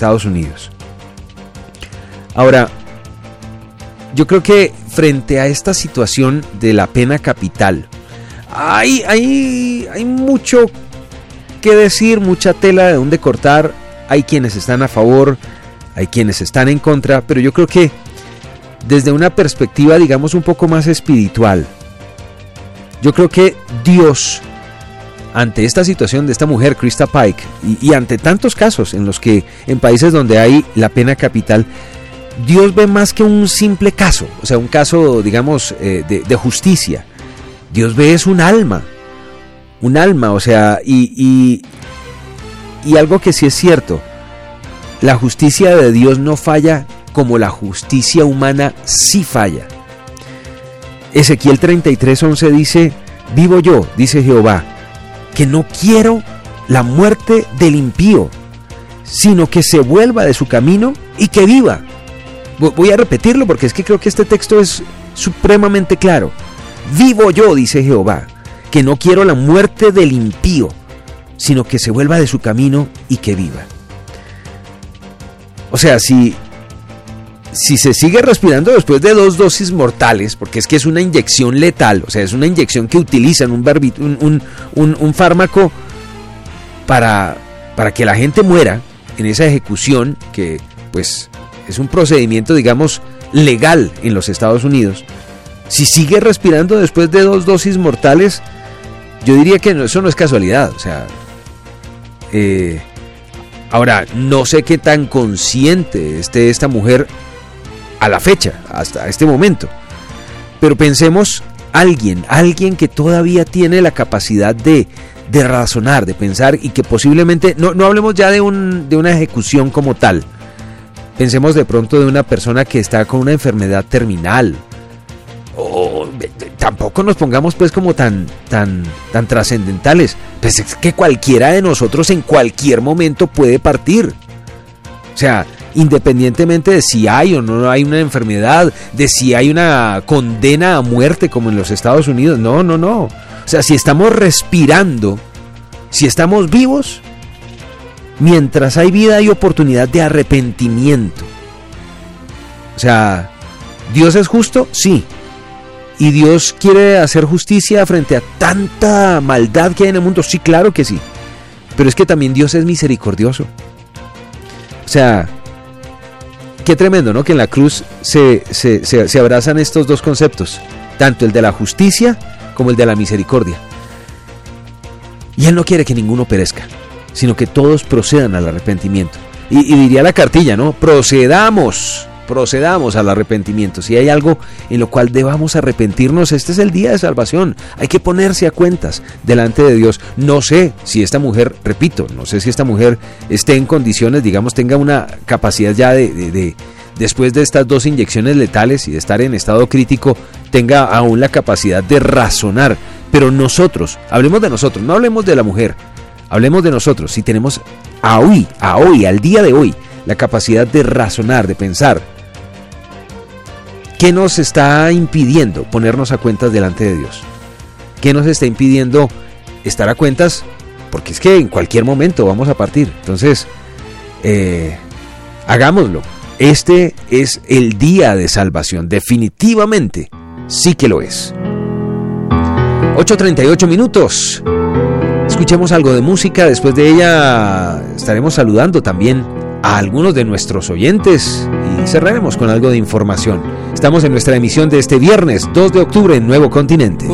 Estados Unidos. Ahora, yo creo que frente a esta situación de la pena capital, hay mucho que decir, mucha tela de donde cortar. Hay quienes están a favor, hay quienes están en contra, pero yo creo que desde una perspectiva, digamos, un poco más espiritual, yo creo que Dios, ante esta situación de esta mujer, Krista Pike, y ante tantos casos en los que en países donde hay la pena capital, Dios ve más que un simple caso, o sea, un caso, digamos, de justicia. Dios ve es un alma, o sea, y algo que sí es cierto, la justicia de Dios no falla como la justicia humana sí falla. Ezequiel 33:11 dice: vivo yo, dice Jehová, que no quiero la muerte del impío, sino que se vuelva de su camino y que viva. Voy a repetirlo porque es que creo que este texto es supremamente claro. Vivo yo, dice Jehová, que no quiero la muerte del impío, sino que se vuelva de su camino y que viva. O sea, si se sigue respirando después de 2 dosis mortales, porque es que es una inyección letal, o sea, es una inyección que utilizan un fármaco para que la gente muera en esa ejecución, que pues es un procedimiento, digamos, legal en los Estados Unidos. Si sigue respirando después de 2 dosis mortales, yo diría que eso no es casualidad. O sea, ahora, no sé qué tan consciente esté esta mujer a la fecha, hasta este momento. Pero pensemos, alguien que todavía tiene la capacidad de razonar, de pensar, y que posiblemente, no hablemos ya de una ejecución como tal. Pensemos de pronto de una persona que está con una enfermedad terminal. O tampoco nos pongamos pues como tan trascendentales. Pues es que cualquiera de nosotros en cualquier momento puede partir. O sea, independientemente de si hay o no hay una enfermedad, de si hay una condena a muerte como en los Estados Unidos. No. O sea, si estamos respirando, si estamos vivos, mientras hay vida hay oportunidad de arrepentimiento. O sea, ¿Dios es justo? Sí. ¿Y Dios quiere hacer justicia frente a tanta maldad que hay en el mundo? Sí, claro que sí. Pero es que también Dios es misericordioso. O sea, qué tremendo, ¿no? Que en la cruz se abrazan estos dos conceptos, tanto el de la justicia como el de la misericordia. Y Él no quiere que ninguno perezca, sino que todos procedan al arrepentimiento. Y diría la cartilla, ¿no? Procedamos al arrepentimiento. Si hay algo en lo cual debamos arrepentirnos, este es el día de salvación. Hay que ponerse a cuentas delante de Dios. No sé si esta mujer, repito, no sé si esta mujer esté en condiciones, digamos, tenga una capacidad ya de después de estas 2 inyecciones letales y de estar en estado crítico, tenga aún la capacidad de razonar. Pero nosotros, hablemos de nosotros, no hablemos de la mujer, hablemos de nosotros. Si tenemos a hoy, al día de hoy, la capacidad de razonar, de pensar, ¿qué nos está impidiendo ponernos a cuentas delante de Dios? ¿Qué nos está impidiendo estar a cuentas? Porque es que en cualquier momento vamos a partir. Entonces, hagámoslo. Este es el día de salvación. Definitivamente, sí que lo es. 8:38 minutos. Escuchemos algo de música. Después de ella estaremos saludando también a algunos de nuestros oyentes y cerraremos con algo de información. Estamos en nuestra emisión de este viernes 2 de octubre en Nuevo Continente.